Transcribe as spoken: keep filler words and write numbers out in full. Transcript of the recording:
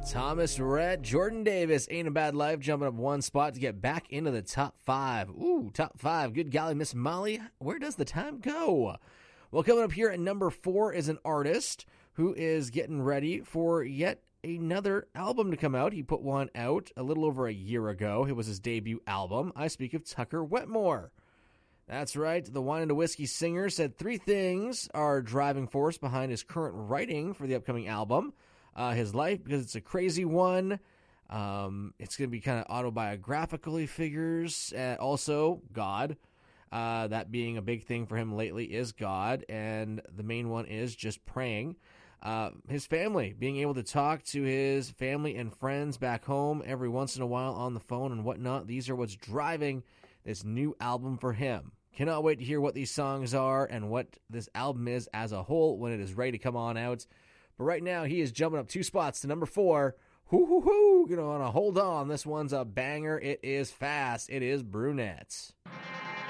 Thomas Rhett, Jordan Davis, Ain't a Bad Life, jumping up one spot to get back into the top five. Ooh, top five. Good golly, Miss Molly, where does the time go? Well, coming up here at number four is an artist who is getting ready for yet another album to come out. He put one out a little over a year ago. It was his debut album. I speak of Tucker Wetmore. That's right. The Wine and a Whiskey singer said three things are driving force behind his current writing for the upcoming album. Uh, his life, because it's a crazy one. Um, it's going to be kind of autobiographical, he figures. Uh, also, God. Uh, that being a big thing for him lately is God. And the main one is just praying. Uh, his family, being able to talk to his family and friends back home every once in a while on the phone and whatnot. These are what's driving this new album for him. Cannot wait to hear what these songs are and what this album is as a whole when it is ready to come on out. But right now, he is jumping up two spots to number four. Hoo hoo hoo! You know, hold on. This one's a banger. It is fast. It is Brunettes.